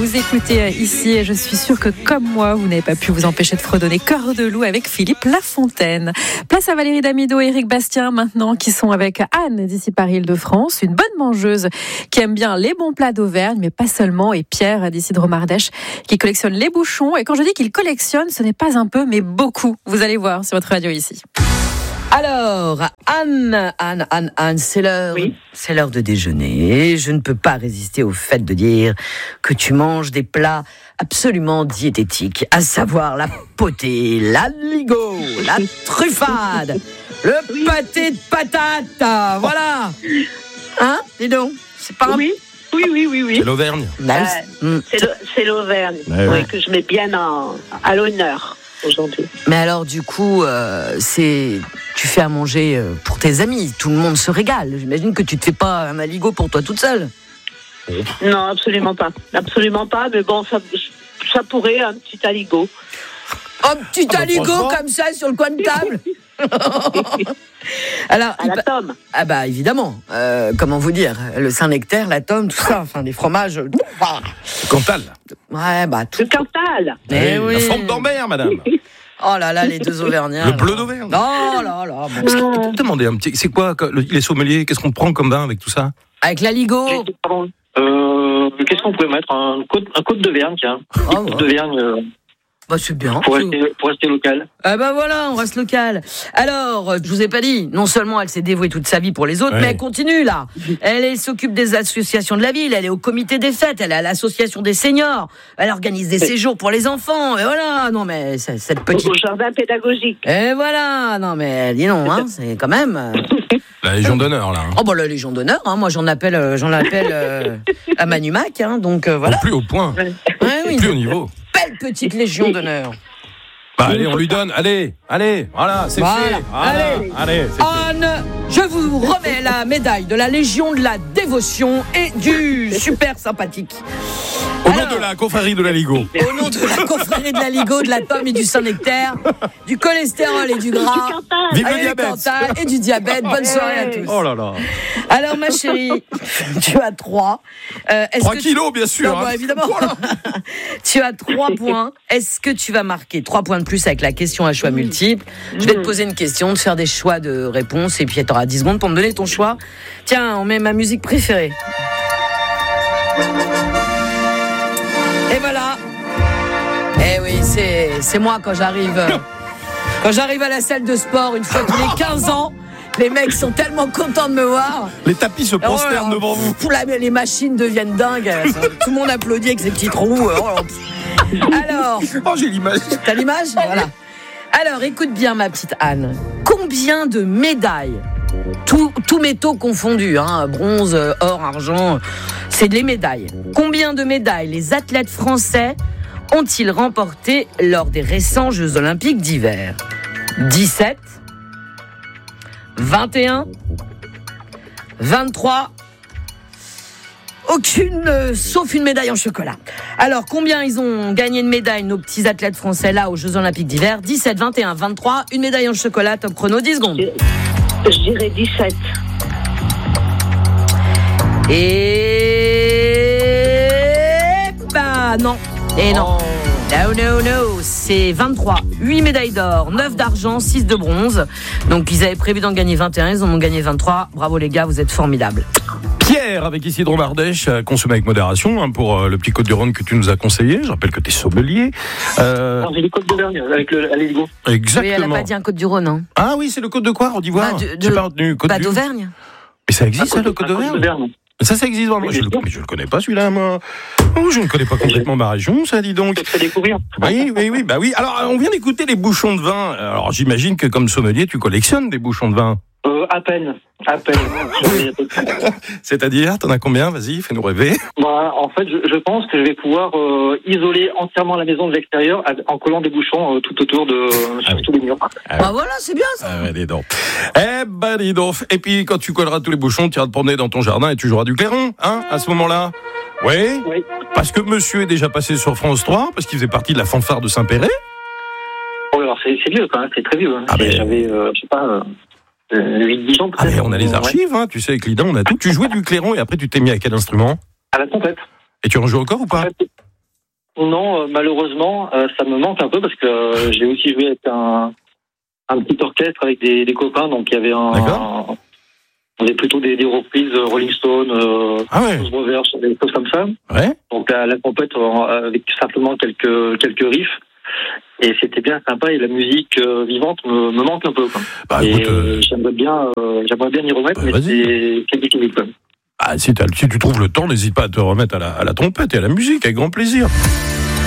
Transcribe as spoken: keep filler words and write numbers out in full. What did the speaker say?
nous écoutez ici et je suis sûre que comme moi, vous n'avez pas pu vous empêcher de fredonner Cœur de loup avec Philippe Lafontaine. Place à Valérie Damido et Éric Bastien maintenant qui sont avec Anne d'ici Paris-Île-de-France, une bonne mangeuse qui aime bien les bons plats d'Auvergne, mais pas seulement, et Pierre d'ici de Romardèche qui collectionne les bouchons. Et quand je dis qu'il collectionne, ce n'est pas un peu, mais beaucoup. Vous allez voir sur votre radio ici. Alors, Anne, Anne, Anne, Anne, c'est l'heure, oui. c'est l'heure de déjeuner. Je ne peux pas résister au fait de dire que tu manges des plats absolument diététiques, à savoir la potée, l'aligot, la truffade, le oui. pâté de patate, voilà. Hein, dis donc, c'est pas oui. Oui, oui, oui, oui. C'est l'Auvergne. Euh, mmh. C'est, le, c'est l'Auvergne, ouais, oui, ouais. que je mets bien en, à l'honneur aujourd'hui. Mais alors, du coup, euh, c'est, tu fais à manger euh, pour tes amis. Tout le monde se régale. J'imagine que tu te fais pas un aligot pour toi toute seule. Non, absolument pas. Absolument pas, mais bon, ça, ça pourrait, un petit aligot. Un petit ah, aligot bah, comme ça sur le coin de table. Alors, à la tome. Ah bah évidemment. Euh, comment vous dire, le Saint-Nectaire, la tome, tout ça, enfin des fromages. Le Cantal. Ouais bah tout. Le Cantal. Eh oui. La forme d'Ambert, madame. Oh là là, les deux Auvergnats. Le bleu d'Auvergne. Oh là là. Bon. Est-ce qu'on peut demander un petit, c'est quoi les sommeliers, qu'est-ce qu'on prend comme vin avec tout ça? Avec l'aligot. Euh, qu'est-ce qu'on pourrait mettre, un côte, un côte d'Auvergne, tiens. Oh, côte ouais. d'Auvergne. Euh... Bah c'est bien. Pour rester, pour rester local. Ah bah voilà, on reste local. Alors, je vous ai pas dit, non seulement elle s'est dévouée toute sa vie pour les autres, ouais. mais elle continue là. Elle, elle s'occupe des associations de la ville, elle est au comité des fêtes, elle est à l'association des seniors, elle organise des séjours pour les enfants, et voilà, non mais cette petite... Au jardin pédagogique. Et voilà, non mais dis non, hein, c'est quand même... La Légion d'honneur là. Hein. Oh bah la Légion d'honneur, hein, moi j'en appelle, j'en appelle euh, à Manumac, hein, donc euh, voilà. Au plus haut point, ouais, oui, plus haut niveau. Belle petite Légion d'honneur. Bah allez, on lui donne, allez, allez, voilà, c'est voilà. fait. Voilà. Allez, allez c'est Anne, fait. Je vous remets la médaille de la Légion de la dévotion et du super sympathique. Au Alors, nom de la confrérie de l'aligot. Au nom de la confrérie de l'aligot, de la pomme et du Saint-Nectaire, du cholestérol et du gras, vive le diabète et du diabète. Bonne soirée à tous. Oh là là. Alors ma chérie, tu as trois. Euh, trois kilos, tu... bien sûr. Non, hein. bah, évidemment. Voilà. Tu as trois points. Est-ce que tu vas marquer trois points de plus avec la question à choix multiples? Je vais te poser une question, te faire des choix de réponses et puis tu auras dix secondes pour me donner ton choix. Tiens, on met ma musique préférée. Et voilà. Eh oui, c'est, c'est moi quand j'arrive, quand j'arrive à la salle de sport une fois tous les quinze ans. Les mecs sont tellement contents de me voir. Les tapis se prosternent devant vous. La, les machines deviennent dingues. Tout le monde applaudit avec ses petits trous. Alors. Oh, j'ai l'image. T'as l'image? Voilà. Alors, écoute bien, ma petite Anne. Combien de médailles, tous tout métaux confondus, hein, bronze, or, argent, c'est des médailles. Combien de médailles les athlètes français ont-ils remporté lors des récents Jeux Olympiques d'hiver? dix-sept, vingt et un, vingt-trois, aucune, euh, sauf une médaille en chocolat. Alors, combien ils ont gagné de médailles, nos petits athlètes français, là, aux Jeux Olympiques d'hiver? dix-sept, vingt et un, vingt-trois, une médaille en chocolat, top chrono, dix secondes. Je, je dirais dix-sept. Et... bah, non. Et non. No, no, no, c'est vingt-trois. huit médailles d'or, neuf d'argent, six de bronze. Donc, ils avaient prévu d'en gagner vingt et un, ils en ont gagné vingt-trois. Bravo les gars, vous êtes formidables. Pierre, avec ici de Romardèche, consommé avec modération, hein, pour euh, le petit Côte-du-Rhône que tu nous as conseillé. Je rappelle que tu es sommelier. Euh... Non, j'ai les Côtes d'Auvergne avec le l'aligot. Exactement. Oui, elle n'a pas dit un Côte-du-Rhône. Hein. Ah oui, c'est le Côte de quoi, on dit voir. Bah, de, de, pas retenu, Côte bah, d'Auvergne. Mais ça existe, ah, ça, le Côte d'Auvergne? Ça, ça existe vraiment. Oui, je, le, mais je le connais pas, celui-là, moi. Oh, je ne connais pas complètement ma région, ça, dis donc. Je te fais découvrir. Oui, oui, oui, bah oui. Alors, on vient d'écouter les bouchons de vin. Alors, j'imagine que comme sommelier, tu collectionnes des bouchons de vin. Euh, à peine, à peine. C'est-à-dire, t'en as combien? Vas-y, fais-nous rêver. Bah, en fait, je, je pense que je vais pouvoir euh, isoler entièrement la maison de l'extérieur en collant des bouchons euh, tout autour de euh, sur ah oui. tous les murs. Ah bah voilà, c'est bien ça. Ah ouais, dis donc. Eh ben, dis donc. Et puis, quand tu colleras tous les bouchons, tu iras te promener dans ton jardin et tu joueras du clairon, hein, à ce moment-là. Oui. Oui. Parce que monsieur est déjà passé sur France trois, parce qu'il faisait partie de la fanfare de Saint-Péret. Oh, alors c'est, c'est vieux quand même, c'est très vieux. Hein. Ah ben... J'avais, euh, je sais pas. Euh... huit dix ans, ah mais on a les archives, hein, tu sais, avec Lida, on a tout. Tu jouais du clairon et après tu t'es mis à quel instrument? À la trompette. Et tu en joues encore ou pas? non, euh, malheureusement, euh, ça me manque un peu parce que euh, j'ai aussi joué avec un, un petit orchestre avec des, des copains, donc il y avait un, D'accord. un on avait plutôt des, des reprises euh, Rolling Stone, euh, Ah ouais. Rose Rovers, des choses comme ça. Ouais. Donc la, la trompette euh, avec simplement quelques quelques riffs. Et c'était bien sympa, et la musique euh, vivante me, me manque un peu. Quoi. Bah, et écoute, euh... j'aimerais bien, euh, j'aimerais bien y remettre, bah, mais c'est, c'est difficile. Quoi. Ah, si, si tu trouves le temps, n'hésite pas à te remettre à la, à la trompette et à la musique, avec grand plaisir.